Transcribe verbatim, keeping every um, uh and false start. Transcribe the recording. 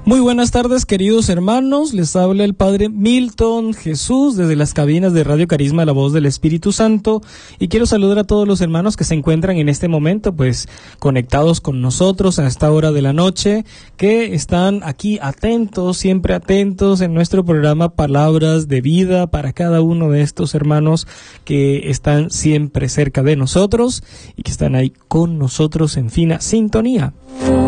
Muy buenas tardes, queridos hermanos. Les habla el Padre Milton Jesús desde las cabinas de Radio Carisma, la voz del Espíritu Santo, y quiero saludar a todos los hermanos que se encuentran en este momento, pues, conectados con nosotros a esta hora de la noche, que están aquí atentos, siempre atentos en nuestro programa Palabras de Vida para cada uno de estos hermanos que están siempre cerca de nosotros y que están ahí con nosotros en fina sintonía.